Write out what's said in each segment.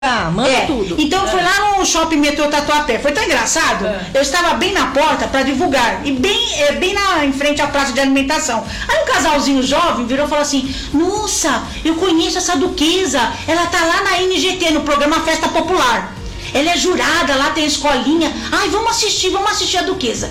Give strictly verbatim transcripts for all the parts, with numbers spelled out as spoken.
Ah, manda é. tudo. Então, é. foi lá no Shopping Metrô Tatuapé. Foi tão engraçado. É. Eu estava bem na porta para divulgar. E bem, é, bem na, em frente à praça de alimentação. Aí um casalzinho jovem virou e falou assim: nossa, eu conheço essa duquesa. Ela tá lá na N G T, no programa Festa Popular. Ela é jurada, lá tem a escolinha. Ai, vamos assistir, vamos assistir a duquesa.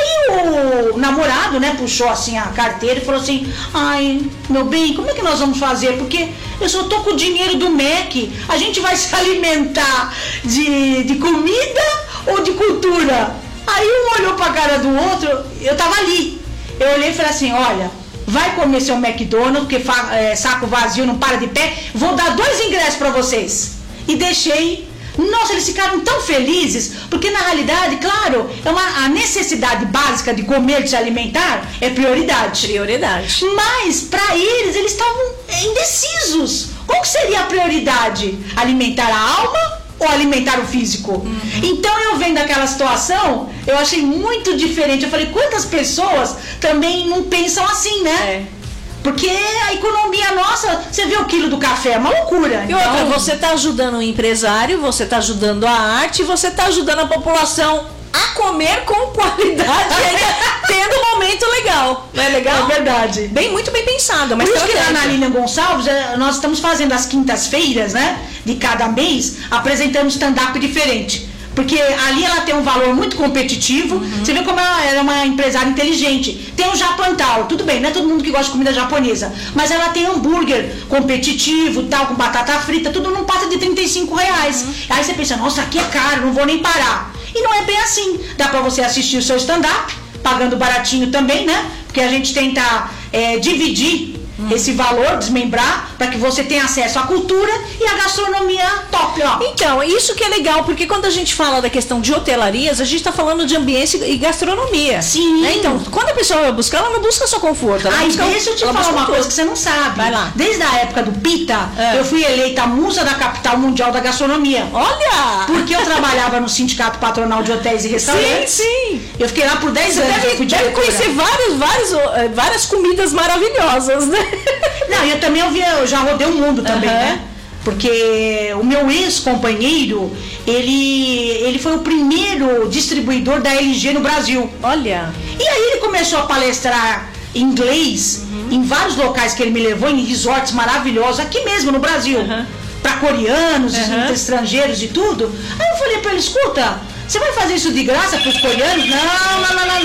Aí o namorado, né, puxou assim a carteira e falou assim: ai, meu bem, como é que nós vamos fazer? Porque eu só tô com o dinheiro do M E C. A gente vai se alimentar de, de comida ou de cultura? Aí um olhou pra cara do outro, eu tava ali. Eu olhei e falei assim: olha, vai comer seu McDonald's, porque é, saco vazio não para de pé. Vou dar dois ingressos pra vocês. E deixei. Nossa, eles ficaram tão felizes, porque na realidade, claro, é uma, a necessidade básica de comer, de se alimentar, é prioridade. Prioridade. Mas, para eles, eles estavam indecisos. Qual que seria a prioridade? Alimentar a alma ou alimentar o físico? Uhum. Então, eu vendo aquela situação, eu achei muito diferente. Eu falei, quantas pessoas também não pensam assim, né? É. Porque a economia nossa, você vê o quilo do café, é uma loucura. E outra, então, você está ajudando o empresário, você está ajudando a arte, você está ajudando a população a comer com qualidade e ainda tendo um momento legal. Não é legal? É verdade. Bem, muito bem pensado. Mas por isso que lá na Lilian Gonçalves, nós estamos fazendo as quintas-feiras, né? De cada mês, apresentando um stand-up diferente. Porque ali ela tem um valor muito competitivo. Uhum. Você vê como ela é uma empresária inteligente. Tem o Japantal, tudo bem, não é todo mundo que gosta de comida japonesa, mas ela tem hambúrguer competitivo, tal, com batata frita, tudo não passa de trinta e cinco reais. Uhum. Aí você pensa, nossa, aqui é caro, não vou nem parar. E não é bem assim. Dá pra você assistir o seu stand-up, pagando baratinho também, né? Porque a gente tenta é, dividir Hum. esse valor, desmembrar, para que você tenha acesso à cultura e à gastronomia top, ó. Então, isso que é legal, porque quando a gente fala da questão de hotelarias, a gente está falando de ambiente e gastronomia. Sim. Né? Então, quando a pessoa vai buscar, ela não busca só conforto. Ela Aí, busca, deixa eu te falar uma coisa que você não sabe. Vai lá. Desde a época do Pita, é. eu fui eleita musa da capital mundial da gastronomia. Olha! Porque eu trabalhava no Sindicato Patronal de Hotéis e Restaurantes. Sim, sim. Eu fiquei lá por dez você anos. Deve, eu fui deve conhecer várias, várias, várias comidas maravilhosas, né? Não, eu também eu, vi, eu já rodei o mundo também, uhum. né? Porque o meu ex-companheiro, ele, ele foi o primeiro distribuidor da L G no Brasil. Olha! E aí ele começou a palestrar inglês uhum. em vários locais que ele me levou, em resorts maravilhosos, aqui mesmo no Brasil. Uhum. Para coreanos, uhum. estrangeiros e tudo. Aí eu falei para ele, escuta, você vai fazer isso de graça para os coreanos? Não, não, não, não,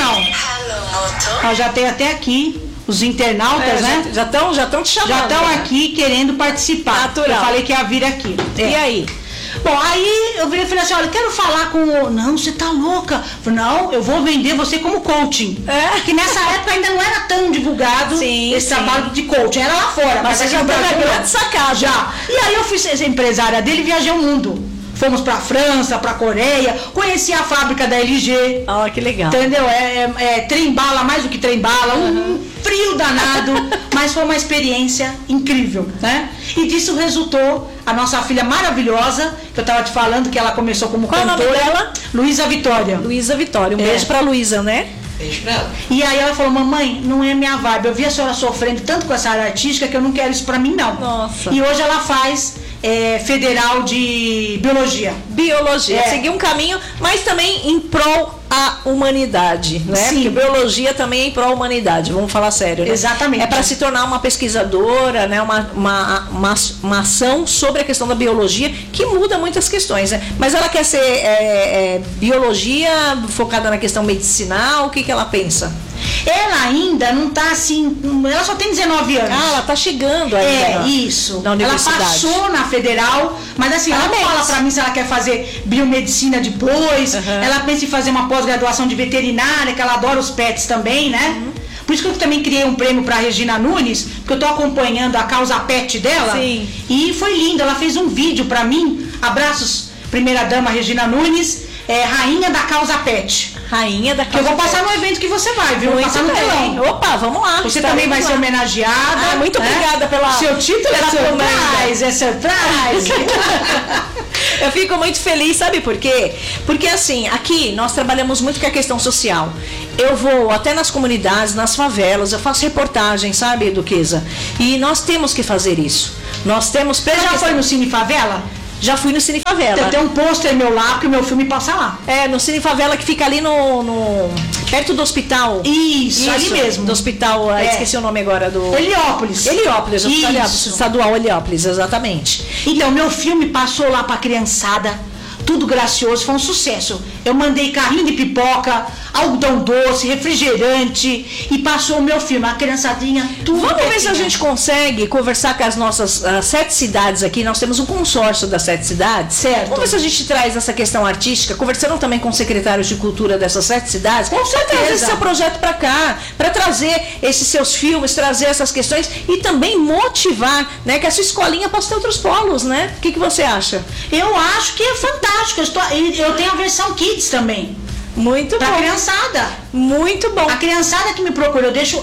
não. Eu já tenho até aqui os internautas, é, né? Já estão já estão te chamando. Já estão né? aqui querendo participar. Natural. Eu falei que ia vir aqui. É. E aí? Bom, aí eu virei e falei assim, olha, quero falar com o... Não, você tá louca. Eu falei, não, eu vou vender você como coaching. É. Que nessa época ainda não era tão divulgado sim, esse sim. trabalho de coaching. Era lá fora. Mas, mas você já tá na grande sacada. Já. E aí eu fui ser empresária dele e viajei o mundo. Fomos pra França, pra Coreia, conheci a fábrica da L G. Ah, oh, que legal. Entendeu? É, é, é trem-bala, mais do que trem-bala, uhum. um frio danado, mas foi uma experiência incrível, né? E disso resultou a nossa filha maravilhosa, que eu tava te falando que ela começou como Qual cantora. Qual é o nome dela? Luísa Vitória. Luísa Vitória, um é. beijo pra Luísa, né? Beijo pra ela. E aí ela falou, mamãe, não é minha vibe, eu vi a senhora sofrendo tanto com essa área artística que eu não quero isso pra mim, não. Nossa. E hoje ela faz... É, federal de biologia. Biologia, é. seguir um caminho, mas também em prol à humanidade, né? Sim. Porque biologia também é em prol à humanidade, vamos falar sério, né? Exatamente. É para se tornar uma pesquisadora, né? Uma, uma, uma, uma ação sobre a questão da biologia, que muda muitas questões, né? Mas ela quer ser é, é, biologia focada na questão medicinal, o que, que ela pensa? Ela ainda não tá assim, ela só tem dezenove anos. Ah, ela tá chegando ainda. É, na, isso. Na universidade. Ela passou na federal, mas assim, Parabéns. Ela não fala pra mim se ela quer fazer biomedicina depois, uhum. ela pensa em fazer uma pós-graduação de veterinária, que ela adora os pets também, né? Uhum. Por isso que eu também criei um prêmio pra Regina Nunes, porque eu tô acompanhando a causa pet dela. Sim. E foi lindo, ela fez um vídeo pra mim, abraços, primeira dama Regina Nunes, é, rainha da causa pet. Rainha da causa pet. Eu vou passar no evento que você vai, viu? Muito vou passar no bem. telão. Opa, vamos lá. Você também vai lá. Ser homenageada. Ah, muito né? obrigada pela... Seu título é surprise, é surprise. Eu fico muito feliz, sabe por quê? Porque assim, aqui nós trabalhamos muito com a questão social. Eu vou até nas comunidades, nas favelas, eu faço reportagem, sabe, Duquesa? E nós temos que fazer isso. Nós temos... Você já questão... foi no Cine Favela? Já fui no Cine Favela. Tem um pôster meu lá, porque o meu filme passa lá. É, no Cine Favela, que fica ali no, no perto do hospital. Isso, Isso, ali mesmo. Do hospital, é. esqueci o nome agora do... Heliópolis. Heliópolis, hospital Heliópolis, estadual Heliópolis, exatamente. Então, meu filme passou lá pra criançada, tudo gracioso, foi um sucesso. Eu mandei carrinho de pipoca, algodão doce, refrigerante e passou o meu filme, a criançadinha, tudo. Vamos ver se a gente consegue conversar com as nossas uh, sete cidades aqui. Nós temos um consórcio das sete cidades. Certo. Vamos ver se a gente traz essa questão artística, conversando também com secretários de cultura dessas sete cidades. Com certeza. Trazer esse seu projeto para cá, para trazer esses seus filmes, trazer essas questões e também motivar, né, que essa escolinha possa ter outros polos, né? O que, que você acha? Eu acho que é fantástico. Eu, estou, eu tenho a versão Kids também. Muito pra bom. criançada. Muito bom. A criançada que me procura, eu deixo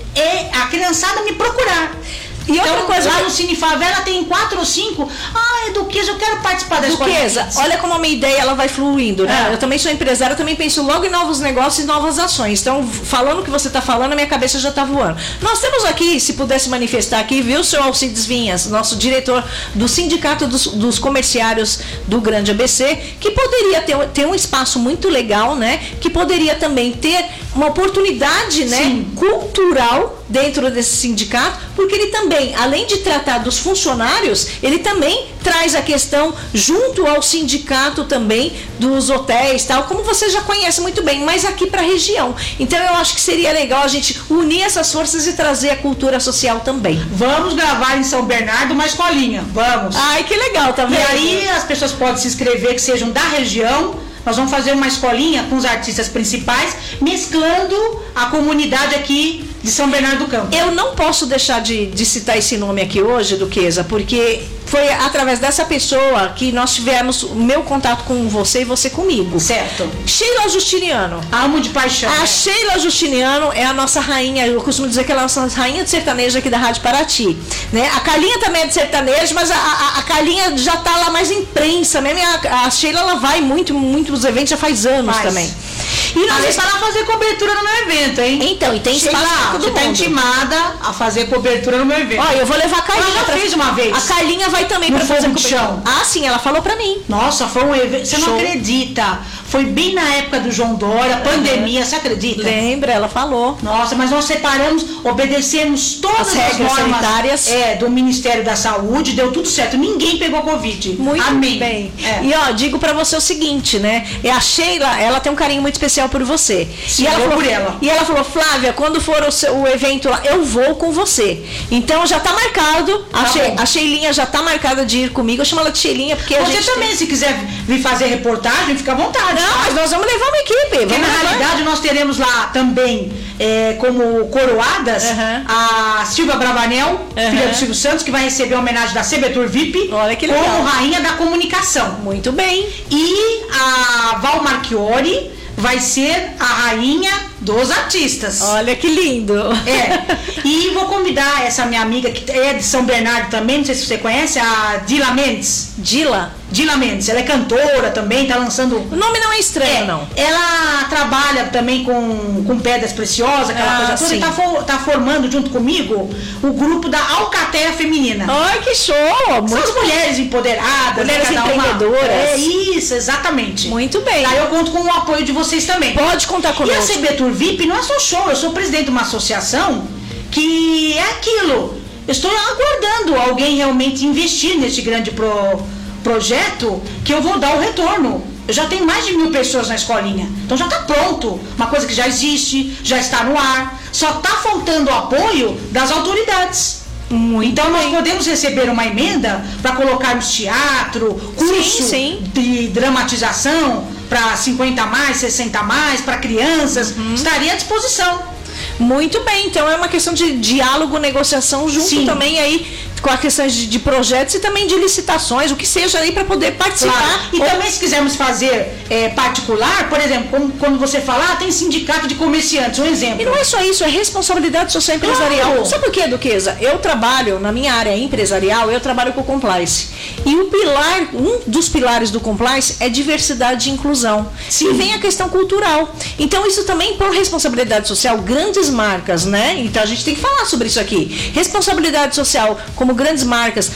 é, a criançada me procurar. E então, outra coisa, lá no Cine Favela tem quatro ou cinco. Ah, Duquesa, eu quero participar da escola. Duquesa, olha como a minha ideia ela vai fluindo, né? É. Eu também sou empresária, eu também penso logo em novos negócios e novas ações. Então, falando o que você está falando, a minha cabeça já está voando. Nós temos aqui, se pudesse manifestar aqui, viu, seu Alcides Vinhas, nosso diretor do Sindicato dos, dos Comerciários do Grande A B C, que poderia ter, ter um espaço muito legal, né? Que poderia também ter uma oportunidade, né, Sim. cultural dentro desse sindicato, porque ele também, além de tratar dos funcionários, ele também traz a questão junto ao sindicato também dos hotéis, tal, como você já conhece muito bem, mas aqui para a região. Então eu acho que seria legal a gente unir essas forças e trazer a cultura social também. Vamos gravar em São Bernardo uma escolinha, vamos. Ai, que legal, tá vendo? E aí as pessoas podem se inscrever que sejam da região. Nós vamos fazer uma escolinha com os artistas principais, mesclando a comunidade aqui de São Bernardo do Campo. Eu não posso deixar de, de citar esse nome aqui hoje, Duquesa, porque foi através dessa pessoa que nós tivemos o meu contato com você e você comigo. Certo. Sheila Justiniano. Amo de paixão. A Sheila Justiniano é a nossa rainha, eu costumo dizer que ela é a nossa rainha de sertanejo aqui da Rádio Paraty. Né? A Carlinha também é de sertanejo, mas a, a, a Carlinha já tá lá mais imprensa mesmo. A, a Sheila ela vai muito, muito nos eventos, já faz anos faz. também. E nós vamos lá fazer cobertura no meu evento, hein? Então, e tem Sheila, espaço pra todo você tá mundo. intimada a fazer cobertura no meu evento. Olha, eu vou levar a Carlinha. Ela já pra... fez uma vez. A Carlinha vai também no para fazer fogo de chão. Ah, sim, ela falou pra mim. Nossa, foi um evento. Você Show. Não acredita? Foi bem na época do João Dória, pandemia, você acredita? Lembra, ela falou. Nossa, mas nós separamos, obedecemos todas As as, regras normas sanitárias. É, do Ministério da Saúde, deu tudo certo. Ninguém pegou Covid. Muito Amém. bem. É. E ó, digo pra você o seguinte, né? E a Sheila, ela tem um carinho muito especial por você. Sim, e ela eu falou, por ela. E ela falou, Flávia, quando for o, seu, o evento lá, eu vou com você. Então já tá marcado. A, Tá She, bom. a Sheilinha já tá marcada de ir comigo. Eu chamo ela de Sheilinha porque a Você gente também, tem... se quiser vir fazer reportagem, fica à vontade. Não, tá? mas nós vamos levar uma equipe. Porque Vamos na levar. realidade nós teremos lá também é, como coroadas Uhum. a Silvia Bravanel, Uhum. filha do Silvio Santos, que vai receber a homenagem da Sebetur V I P Olha que legal. como rainha da comunicação. Muito bem. E a Val Marchiori vai ser a rainha dos artistas. Olha que lindo. É. E vou convidar essa minha amiga que é de São Bernardo também, não sei se você conhece, a Dila Mendes. Dila. Dila Mendes, ela é cantora também, tá lançando. O nome não é estranho, É, não. ela trabalha também com, com pedras preciosas, aquela Ah, coisa toda, sim. e tá, for- tá formando junto comigo o grupo da Alcateia Feminina. Ai, que show. São Muito, as mulheres empoderadas, Mulheres né, cada uma- empreendedoras. É isso, exatamente. muito bem. Aí eu conto com o apoio de vocês também. Pode contar E a conosco. Sebetur V I P não é só show, eu sou presidente de uma associação que é aquilo. Eu estou aguardando alguém realmente investir nesse grande pro, projeto que eu vou dar o retorno. Eu já tenho mais de mil pessoas na escolinha, então já está pronto. Uma coisa que já existe, já está no ar. Só está faltando o apoio das autoridades. Muito Então nós bem. podemos receber uma emenda para colocarmos teatro, curso Sim, sim. de dramatização para cinquenta a mais, sessenta a mais, para crianças. Uhum. Estaria à disposição. Muito bem, então é uma questão de diálogo, negociação junto Sim. também aí com a questão de, de projetos e também de licitações, o que seja aí para poder participar. Claro. E Ou- também se quisermos fazer é, particular, por exemplo, como, quando você falar, ah, tem sindicato de comerciantes, um exemplo. E não é só isso, é responsabilidade social empresarial. Claro. Sabe por quê, Duquesa? Eu trabalho, na minha área empresarial, eu trabalho com compliance. E o pilar, um dos pilares do compliance é diversidade e inclusão. Sim. E vem a questão cultural. Então isso também, por responsabilidade social, grandes marcas, né? Então a gente tem que falar sobre isso aqui. Responsabilidade social, como grandes marcas,